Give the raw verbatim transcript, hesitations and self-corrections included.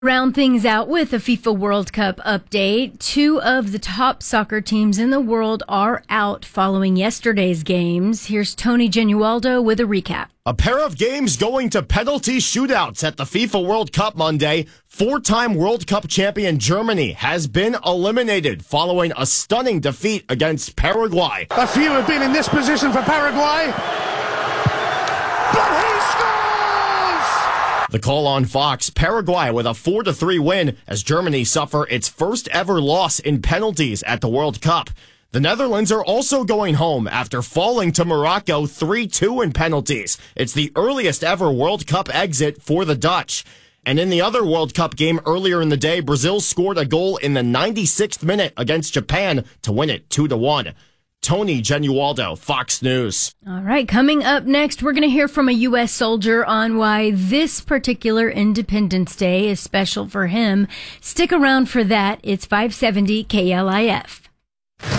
Round things out with a FIFA World Cup update. Two of the top soccer teams in the world are out following yesterday's games. Here's Tony Genualdo with a recap. A pair of games going to penalty shootouts at the FIFA World Cup Monday. Four-time World Cup champion Germany has been eliminated following a stunning defeat against Paraguay. A few have been in this position for Paraguay. But he scores! The call on Fox, Paraguay with a four to three win as Germany suffer its first ever loss in penalties at the World Cup. The Netherlands are also going home after falling to Morocco three two in penalties. It's the earliest ever World Cup exit for the Dutch. And in the other World Cup game earlier in the day, Brazil scored a goal in the ninety-sixth minute against Japan to win it two to one. Tony Genualdo, Fox News. All right, coming up next, we're going to hear from a U S soldier on why this particular Independence Day is special for him. Stick around for that. It's five seventy K L I F.